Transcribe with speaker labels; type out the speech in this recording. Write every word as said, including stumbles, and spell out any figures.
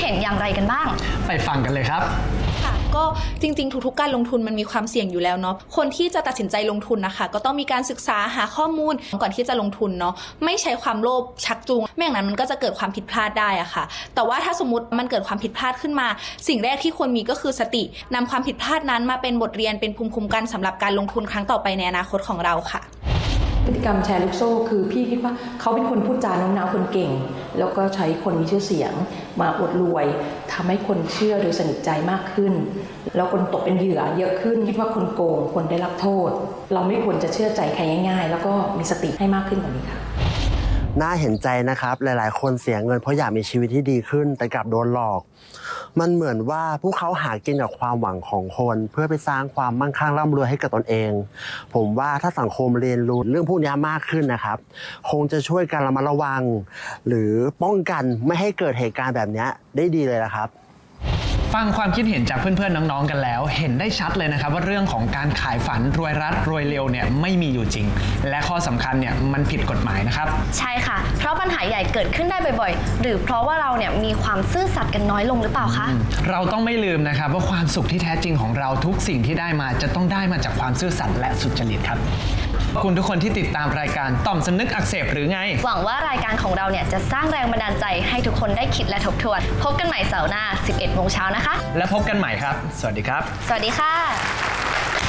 Speaker 1: เห็นอย่างไรกันบ้าง
Speaker 2: ไปฟังกันเลยครับ
Speaker 3: ก็จริงๆทุกๆการลงทุนมันมีความเสี่ยงอยู่แล้วเนาะคนที่จะตัดสินใจลงทุนนะคะก็ต้องมีการศึกษาหาข้อมูลก่อนที่จะลงทุนเนาะไม่ใช้ความโลภชักจูงไม่อย่างนั้นมันก็จะเกิดความผิดพลาดได้อะค่ะแต่ว่าถ้าสมมติมันเกิดความผิดพลาดขึ้นมาสิ่งแรกที่ควรมีก็คือสตินำความผิดพลาดนั้นมาเป็นบทเรียนเป็นภูมิคุ้มกันสำหรับการลงทุนครั้งต่อไปในอนาคตของเราค่ะ
Speaker 4: พฤติกรรมแชร์ลูกโซ่คือพี่คิดว่าเขาเป็นคนพูดจาโน้มน้าวคนเก่งแล้วก็ใช้คนมีชื่อเสียงมาอวดรวยทำให้คนเชื่อโดยสนิทใจมากขึ้นแล้วคนตกเป็นเหยื่อเยอะขึ้นคิดว่าคนโกงคนได้รับโทษเราไม่ควรจะเชื่อใจใครง่ายๆแล้วก็มีสติให้มากขึ้นกว่านี้ค่ะ
Speaker 5: น่าเห็นใจนะครับหลายๆคนเสียเงินเพราะอยากมีชีวิตที่ดีขึ้นแต่กลับโดนหลอกมันเหมือนว่าพวกเขาหากินกับความหวังของคนเพื่อไปสร้างความมั่งคั่งร่ำรวยให้กับตนเองผมว่าถ้าสังคมเรียนรู้เรื่องพวกนี้มากขึ้นนะครับคงจะช่วยกันระมัดระวังหรือป้องกันไม่ให้เกิดเหตุการณ์แบบนี้ได้ดีเลยนะครับ
Speaker 2: ฟังความคิดเห็นจากเพื่อนๆน้องๆกันแล้วเห็นได้ชัดเลยนะครับว่าเรื่องของการขายฝันรวยรัดรวยเร็วเนี่ยไม่มีอยู่จริงและข้อสำคัญเนี่ยมันผิดกฎหมายนะครับ
Speaker 1: ใช่ค่ะเพราะปัญหาใหญ่เกิดขึ้นได้บ่อยๆหรือเพราะว่าเราเนี่ยมีความซื่อสัตย์กันน้อยลงหรือเปล่าคะ
Speaker 2: เราต้องไม่ลืมนะครับว่าความสุขที่แท้จริงของเราทุกสิ่งที่ได้มาจะต้องได้มาจากความซื่อสัตย์และสุจริตครับขอบคุณทุกคนที่ติดตามรายการต่อมสำนึกอักเสบหรือไง
Speaker 1: หวังว่ารายการของเราเนี่ยจะสร้างแรงบันดาลใจให้ทุกคนได้คิดและทบทวนพบกันใหม่เสาร์หน้า สิบเอ็ดโมงเช้านะคะ
Speaker 2: และพบกันใหม่ครับสวัสดีครับ
Speaker 1: สวัสดีค่ะ